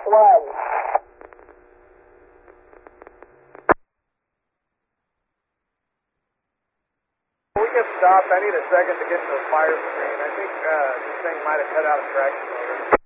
one. We get stopped. I need a second to get to the fire screen. I think this thing might have cut out a traction motor.